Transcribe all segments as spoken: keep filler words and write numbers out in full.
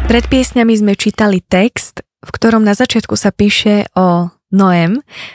Pred piesňami sme čítali text, v ktorom na začiatku sa píše o Noém,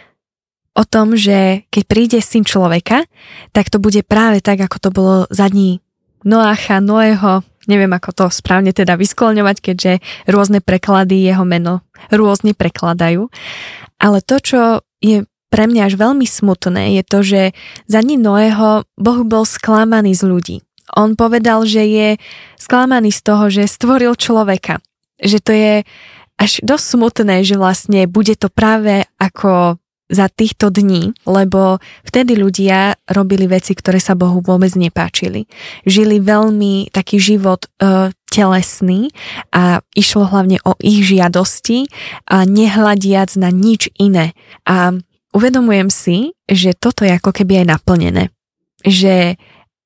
o tom, že keď príde syn človeka, tak to bude práve tak, ako to bolo za dní Noácha, Noého, neviem ako to správne teda vyskloňovať, keďže rôzne preklady jeho meno rôzne prekladajú. Ale to, čo je pre mňa až veľmi smutné, je to, že za dní Noého Boh bol sklamaný z ľudí. On povedal, že je sklamaný z toho, že stvoril človeka. Že to je až dosť smutné, že vlastne bude to práve ako za týchto dní, lebo vtedy ľudia robili veci, ktoré sa Bohu vôbec nepáčili. Žili veľmi taký život e, telesný a išlo hlavne o ich žiadosti a nehľadiac na nič iné. A uvedomujem si, že toto je ako keby aj naplnené. Že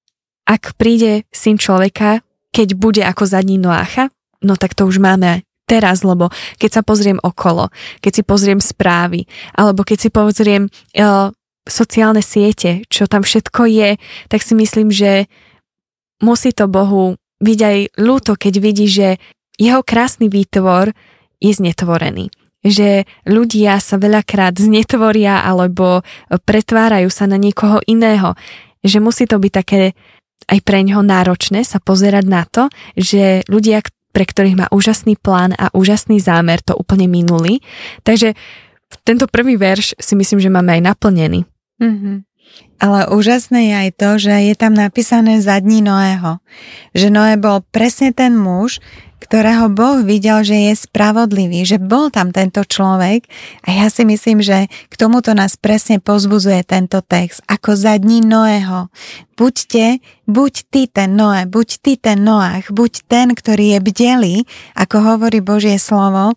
ak príde syn človeka, keď bude ako za dní Noácha, no tak to už máme teraz, lebo keď sa pozriem okolo, keď si pozriem správy, alebo keď si pozriem e, sociálne siete, čo tam všetko je, tak si myslím, že musí to Bohu byť aj ľúto, keď vidí, že jeho krásny výtvor je znetvorený. Že ľudia sa veľakrát znetvoria alebo pretvárajú sa na niekoho iného. Že musí to byť také aj pre ňoho náročné sa pozerať na to, že ľudia, pre ktorých má úžasný plán a úžasný zámer, to úplne minuli. Takže tento prvý verš si myslím, že máme aj naplnený. Mm-hmm. Ale úžasné je aj to, že je tam napísané za dní Noého. Že Noé bol presne ten muž, ktorého Boh videl, že je spravodlivý, že bol tam tento človek a ja si myslím, že k tomuto nás presne povzbudzuje tento text, ako za dní Noého. Buďte, buď ty ten Noé, buď ty ten Noach, buď ten, ktorý je bdelý, ako hovorí Božie slovo.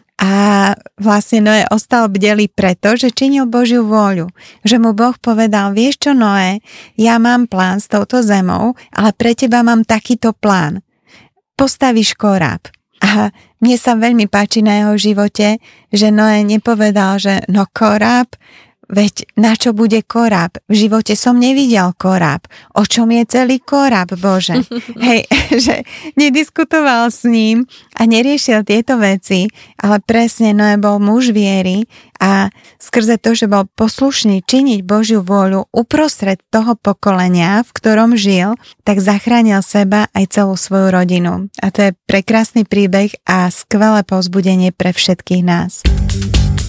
A vlastne Noé ostal bdelý preto, že činil Božiu vôľu. Že mu Boh povedal, vieš čo Noé, ja mám plán s touto zemou, ale pre teba mám takýto plán. Postavíš koráb. A mne sa veľmi páči na jeho živote, že Noé nepovedal, že no koráb, veď na čo bude koráb? V živote som nevidel koráb. O čom je celý koráb, Bože? Hej, že nediskutoval s ním a neriešil tieto veci, ale presne Noé bol muž viery a skrze to, že bol poslušný činiť Božiu vôľu uprostred toho pokolenia, v ktorom žil, tak zachránil seba aj celú svoju rodinu. A to je prekrásny príbeh a skvelé povzbudenie pre všetkých nás.